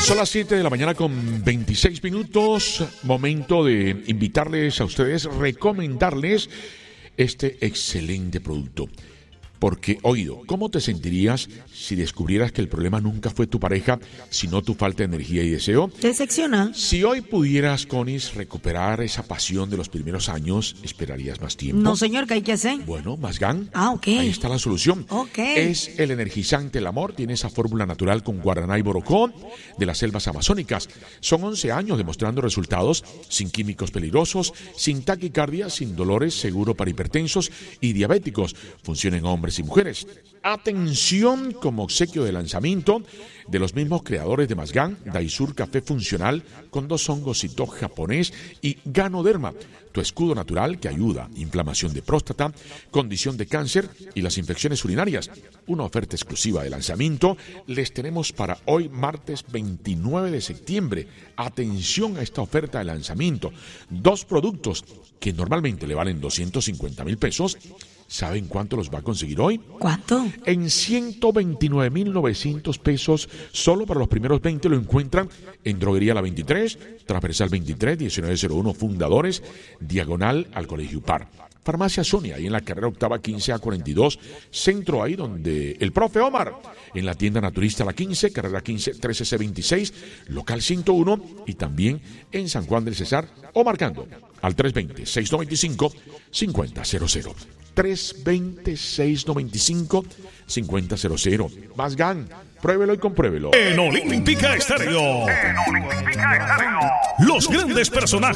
Son las 7 de la mañana con 26 minutos. Momento de invitarles a ustedes, recomendarles este excelente producto. Porque, oído, ¿cómo te sentirías si descubrieras que el problema nunca fue tu pareja, sino tu falta de energía y deseo? Decepciona. Si hoy pudieras, Conis, recuperar esa pasión de los primeros años, ¿esperarías más tiempo? No, señor, ¿qué hay que hacer? Bueno, Masgan. Ok. Ahí está la solución. Ok. Es el energizante El Amor. Tiene esa fórmula natural con guaraná y borocó de las selvas amazónicas. Son 11 años demostrando resultados sin químicos peligrosos, sin taquicardia, sin dolores, seguro para hipertensos y diabéticos. Funciona en hombres y mujeres. Atención, como obsequio de lanzamiento de los mismos creadores de Masgan, Daisur Café Funcional con 2 hongos citó japonés y Ganoderma, tu escudo natural que ayuda inflamación de próstata, condición de cáncer y las infecciones urinarias. Una oferta exclusiva de lanzamiento les tenemos para hoy martes 29 de septiembre. Atención a esta oferta de lanzamiento. 2 productos que normalmente le valen 250,000 pesos. ¿Saben cuánto los va a conseguir hoy? ¿Cuánto? En 129,900 pesos. Solo para los primeros 20 lo encuentran en Droguería La 23, Transversal 23, 1901 Fundadores, diagonal al Colegio Par. Farmacia Sonia, ahí en la carrera octava 15A42, centro ahí donde el profe Omar, en la tienda Naturista La 15, carrera 15, 13C26, local 101 y también en San Juan del Cesar o marcando al 320-695-5000. 320-695-5000. Masgan, pruébelo y compruébelo. En Olímpica Estéreo. Los grandes personajes